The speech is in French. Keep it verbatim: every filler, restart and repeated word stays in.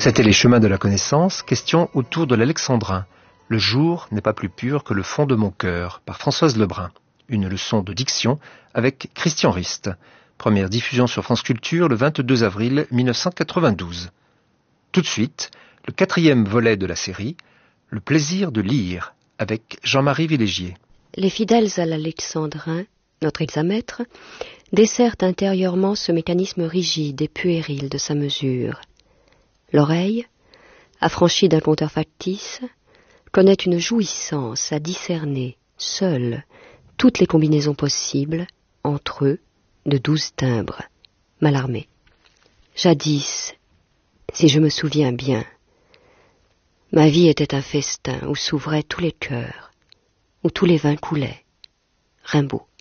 C'était les chemins de la connaissance, question autour de l'alexandrin. Le jour n'est pas plus pur que le fond de mon cœur, par Françoise Lebrun. Une leçon de diction avec Christian Rist. Première diffusion sur France Culture le vingt-deux avril mille neuf cent quatre-vingt-douze. Tout de suite, le quatrième volet de la série, Le plaisir de lire, avec Jean-Marie Villégier. Les fidèles à l'alexandrin, notre hexamètre, desserrent intérieurement ce mécanisme rigide et puéril de sa mesure. L'oreille, affranchie d'un compteur factice, connaît une jouissance à discerner, seule, toutes les combinaisons possibles, entre eux, de douze timbres, Mallarmé. Jadis, si je me souviens bien, ma vie était un festin où s'ouvraient tous les cœurs, où tous les vins coulaient. Rimbaud.